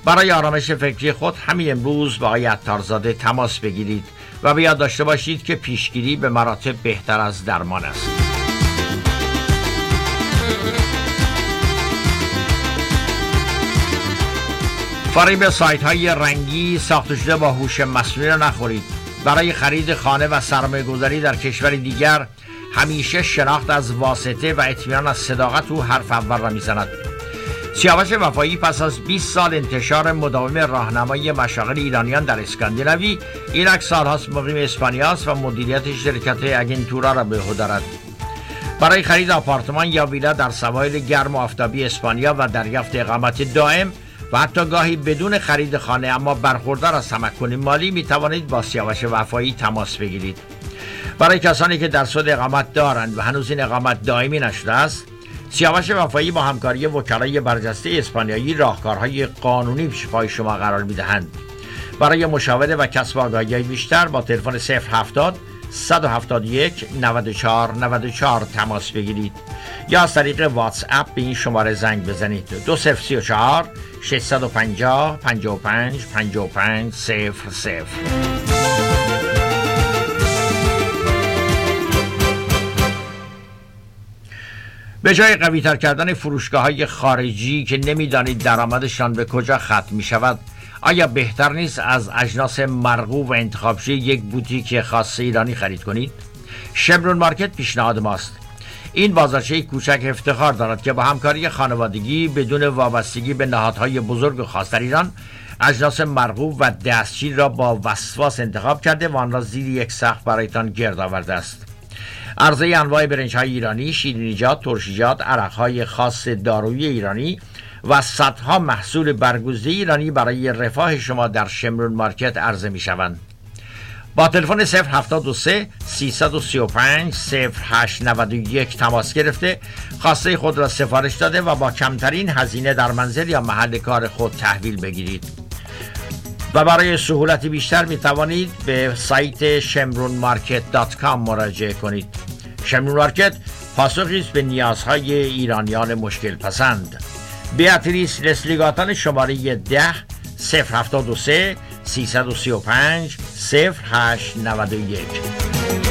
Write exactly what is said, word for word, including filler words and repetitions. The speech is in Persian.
برای آرامش فکری خود همین امروز با آقای عطارزاده تماس بگیرید و به یاد داشته باشید که پیشگیری به مراتب بهتر از درمان است. فریب سایت های رنگی ساخته شده با هوش مصنوعی را نخورید. برای خرید خانه و سرمایه گذاری در کشور دیگر همیشه شناخت از واسطه و اطمینان از صداقت او حرف اول را میزند. سیاوش وفایی پس از بیست سال انتشار مداوم راهنمای مشاغل ایرانیان در اسکاندیناوی، اینک سالهاست مقیم اسپانیا است و مدیریت شرکت اگنتورا را به عهده دارد. برای خرید آپارتمان یا ویلا در سواحل گرم و آفتابی اسپانیا و دریافت اقامت دائم و حتی گاهی بدون خرید خانه اما برخوردار از تمکن مالی می توانید با سیاوش وفایی تماس بگیرید. برای کسانی که در سود اقامت دارند و هنوز این اقامت دائمی نشده است، سیاوش وفایی با همکاری وکلای برجسته اسپانیایی راهکارهای قانونی پیش پای شما قرار می‌دهند. برای مشاوره و کسب آگاهی بیشتر با تلفن صفر هفتاد صد و هفتاد و یک نود و چهار نود و چهار تماس بگیرید یا از طریق واتس اپ به این شماره زنگ بزنید. دو صفر سی و چهار ششصد و پنجاه پنجاه و پنج پنجاه و پنج صفر صفر. به جای قوی‌تر کردن فروشگاه‌های خارجی که نمی‌دانید درآمدشان به کجا ختم می‌شود، آیا بهتر نیست از اجناس مرغوب و انتخاب‌شده یک بوتیک خاص ایرانی خرید کنید؟ شمرون مارکت پیشنهاد ماست. این بازارچه کوچک افتخار دارد که با همکاری خانوادگی بدون وابستگی به نهادهای بزرگ و خاص در ایران اجناس مرغوب و دستچین را با وسواس انتخاب کرده و آن را زیر یک سقف برایتان گرد آورده است. عرضه انواع برنج‌های ایرانی، شیرینیجات، ترشیجات، عرق‌های خاص دارویی ایرانی و صدها محصول برگزیده ایرانی برای رفاه شما در شمرون مارکت عرضه می‌شوند. با تلفن صفر هفتاد و سه سیصد و سی و پنج صفر هشت نود و یک تماس گرفته خواسته خود را سفارش داده و با کمترین هزینه در منزل یا محل کار خود تحویل بگیرید. و برای سهولت بیشتر می توانید به سایت شمرون مارکت دات کام مراجعه کنید. شمرون مارکت پاسخی است به نیازهای ایرانیان مشکل پسند. بیاتریس لسلیگاتان شماره ده صفر هفتاد و سه سیصد و سی و پنج صفر هشت نود و یک.